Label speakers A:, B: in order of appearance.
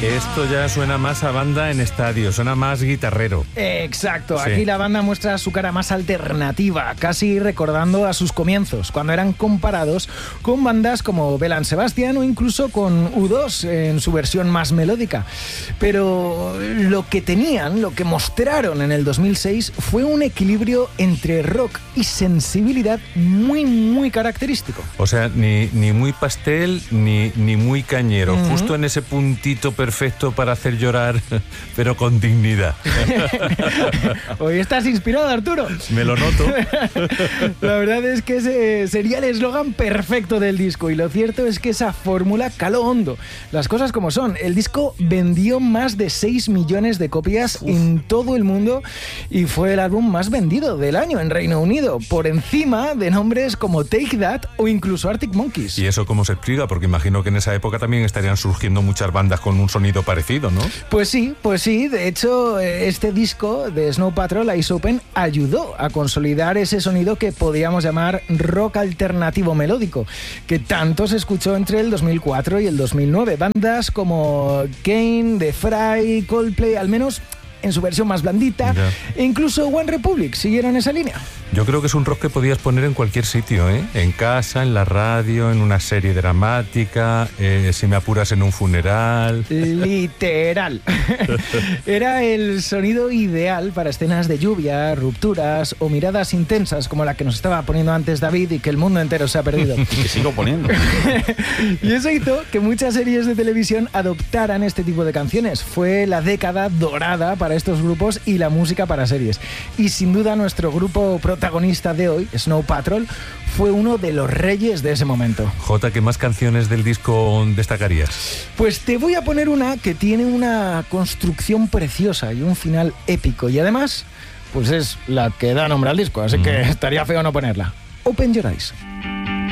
A: Esto ya suena más a banda en estadio, suena más guitarrero.
B: Exacto,
A: Sí.
B: Aquí la banda muestra su cara más alternativa, casi recordando a sus comienzos, cuando eran comparados con bandas como Belle Sebastian o incluso con U2 en su versión más melódica. Pero lo que tenían, lo que mostraron en el 2006 fue un equilibrio entre rock y sensibilidad muy característico.
A: O sea, ni muy pastel ni muy cañero, justo en ese puntito perfecto para hacer llorar, pero con dignidad.
B: Hoy estás inspirado, Arturo.
A: Me lo noto.
B: La verdad es que ese sería el eslogan perfecto del disco, y lo cierto es que esa fórmula caló hondo. Las cosas como son, el disco vendió más de 6 millones de copias en todo el mundo y fue el álbum más vendido del año en Reino Unido, por encima de nombres como Take That o incluso Arctic Monkeys.
A: ¿Y eso cómo se explica? Porque imagino que en esa época también estarían surgiendo muchas bandas con un sonido parecido, ¿no?
B: Pues sí. De hecho, este disco de Snow Patrol, Eyes Open, ayudó a consolidar ese sonido que podríamos llamar rock alternativo melódico, que tanto se escuchó entre el 2004 y el 2009. Bandas como Kane, The Fry, Coldplay, al menos en su versión más blandita, e incluso One Republic siguieron esa línea.
A: Yo creo que es un rock que podías poner en cualquier sitio, ¿eh? En casa, en la radio, en una serie dramática, si me apuras en un funeral.
B: Literal. Era el sonido ideal para escenas de lluvia, rupturas o miradas intensas como la que nos estaba poniendo antes David y que el mundo entero se ha perdido.
C: Que sigo poniendo.
B: Y eso hizo que muchas series de televisión adoptaran este tipo de canciones. Fue la década dorada para estos grupos y la música para series. Y sin duda nuestro grupo protagonista de hoy, Snow Patrol, fue uno de los reyes de ese momento.
A: Jota, ¿qué más canciones del disco destacarías?
B: Pues te voy a poner una que tiene una construcción preciosa y un final épico, y además, pues es la que da nombre al disco, así que estaría feo no ponerla. Open Your Eyes.